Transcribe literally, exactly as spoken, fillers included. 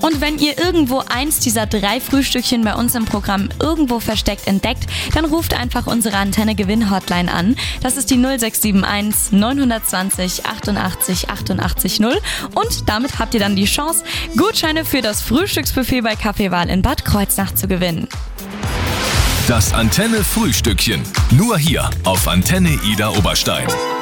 Und wenn ihr irgendwo eins dieser drei Frühstückchen bei uns im Programm irgendwo versteckt entdeckt, dann ruft einfach unsere Antenne-Gewinn-Hotline an. Das ist die null sechs sieben eins neun zwei null achtundachtzig achtundachtzig null. Und damit habt ihr dann die Chance, Gutscheine für das Frühstücksbuffet bei Kaffeewahl in Bad Kreuznach zu gewinnen. Das Antenne-Frühstückchen. Nur hier auf Antenne Idar Oberstein.